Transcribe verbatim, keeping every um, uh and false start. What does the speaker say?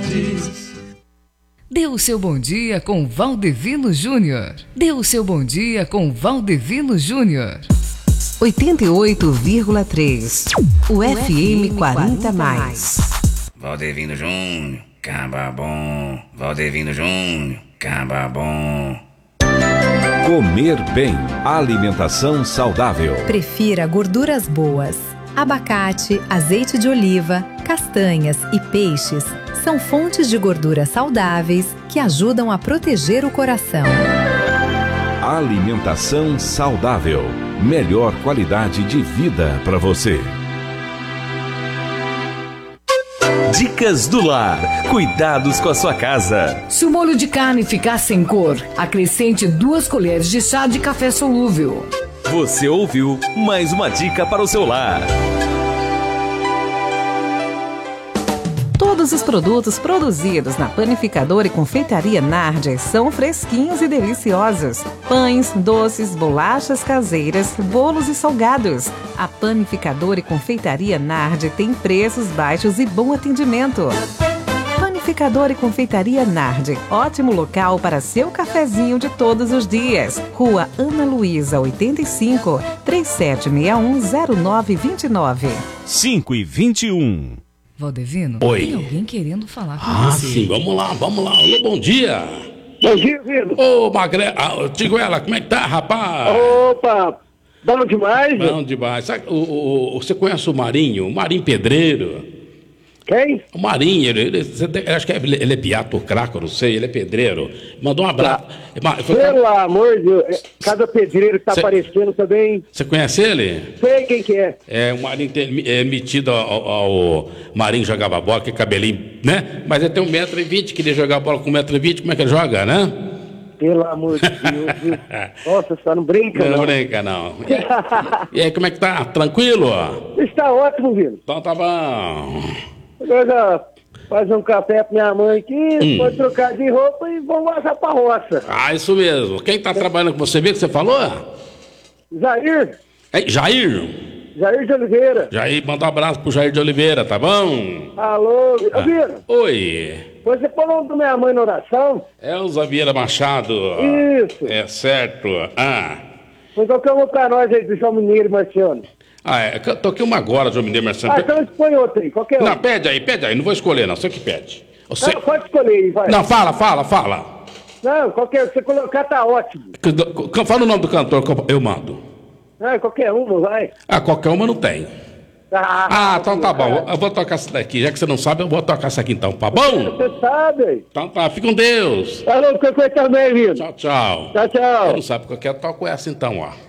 Verdes. Dê o seu bom dia com Valdevino Júnior. Dê o seu bom dia com Valdevino Júnior. oitenta e oito vírgula três. O F M quarenta mais. Valdevino Júnior, caba bom. Valdevino Júnior, caba bom. Comer bem. Alimentação saudável. Prefira gorduras boas. Abacate, azeite de oliva, castanhas e peixes são fontes de gorduras saudáveis que ajudam a proteger o coração. Alimentação saudável. Melhor qualidade de vida para você. Dicas do Lar. Cuidados com a sua casa. Se o molho de carne ficar sem cor, acrescente duas colheres de chá de café solúvel. Você ouviu mais uma dica para o seu lar. Todos os produtos produzidos na Panificadora e Confeitaria Nardi são fresquinhos e deliciosos. Pães, doces, bolachas caseiras, bolos e salgados. A Panificadora e Confeitaria Nardi tem preços baixos e bom atendimento. Panificadora e Confeitaria Nardi, ótimo local para seu cafezinho de todos os dias. Rua Ana Luísa, oitenta e cinco, trinta e sete sessenta e um, zero nove vinte e nove. cinco e vinte e um. Valdevino, Oi. tem alguém querendo falar com Ah, você. sim, vamos lá, vamos lá. Alô, bom dia. Bom dia, Vitor. Ô, Magrela, ah, Tiguela, como é que tá, rapaz? Opa, bom demais. Bom demais. Sabe, o, o, o- você conhece o Marinho? O Marinho Pedreiro? Quem? O Marinho, ele, ele, você tem- eu acho que ele, ele é piato ou craco, não sei, ele é pedreiro. Mandou um abraço. Ma- foi- Pelo amor de Deus, cada pedreiro que tá Cê- aparecendo também. Você conhece ele? Sei quem que é. É, o Marinho tem, é metido ao, ao Marinho jogava bola, que cabelinho, né? Mas ele tem um metro e vinte, queria jogar bola com um metro e vinte, como é que ele joga, né? Pelo amor de Deus. Viu? Nossa, só não brinca, Não, não. brinca, não. E aí, e aí, como é que tá? Tranquilo? Está ótimo, Vitor. Então tá bom. Agora, fazer um café pra minha mãe aqui, pode trocar de roupa e vamos vazar pra roça. Ah, isso mesmo. Quem tá trabalhando com você, vê que você falou? Jair, Ei, Jair. Jair de Oliveira. Jair, manda um abraço pro Jair de Oliveira, tá bom? Alô, ah. Vitor, Oi. você falou da minha mãe na oração? É o Zavieira Machado. Isso. É certo. Ah. Foi qualquer uma pra nós aí do João Mineiro e Marciano. Ah, é. Eu toquei uma agora, João Mineiro Marcelo. Ah, então põe outra aí, qualquer Não, um. pede aí, pede aí. Não vou escolher, não. Você que pede. Você... Não, pode escolher aí, vai. Não, fala, fala, fala. Não, qualquer, se você colocar tá ótimo. Fala o nome do cantor que eu- eu mando. Não, qualquer uma, vai. Ah, qualquer uma não tem. Ah, então tá bom. Eu vou tocar essa daqui. Já que você não sabe, eu vou tocar essa aqui então, tá bom? Você sabe. Então tá, fica com Deus. Alô, qualquer coisa também, viu? Tchau, tchau. Tchau, tchau. Você não sabe qualquer, toco essa então, ó.